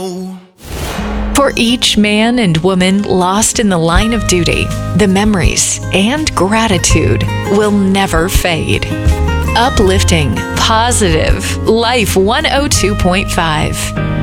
For each man and woman lost in the line of duty, the memories and gratitude will never fade. Uplifting, positive, Life 102.5.